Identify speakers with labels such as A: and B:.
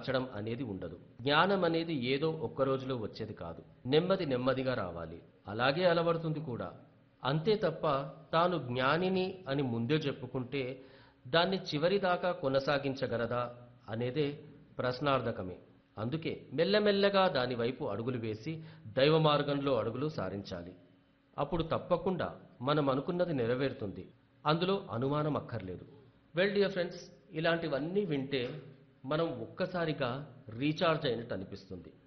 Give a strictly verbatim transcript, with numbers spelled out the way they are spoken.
A: దాచడం అనేది ఉండదు. జ్ఞానం అనేది ఏదో ఒక్క రోజులో వచ్చేది కాదు. నెమ్మది నెమ్మదిగా రావాలి. అలాగే అలవడుతుంది కూడా. అంతే తప్ప తాను జ్ఞానిని అని ముందే చెప్పుకుంటే దాన్ని చివరిదాకా కొనసాగించగలదా అనేదే ప్రశ్నార్థకమే. అందుకే మెల్లమెల్లగా దాని వైపు అడుగులు వేసి దైవ మార్గంలో అడుగులు సారించాలి. అప్పుడు తప్పకుండా మనం అనుకున్నది నెరవేరుతుంది. అందులో అనుమానం అక్కర్లేదు. వెల్ డియర్ ఫ్రెండ్స్, ఇలాంటివన్నీ వింటే మనం ఒక్కసారిగా రీఛార్జ్ అయినట్టు అనిపిస్తుంది.